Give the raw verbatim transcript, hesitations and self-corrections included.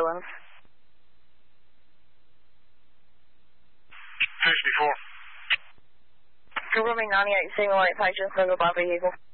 Rollins. fifty-four. Google me ninety-eight, Seymour eight, Patience, November Bravo Eagle.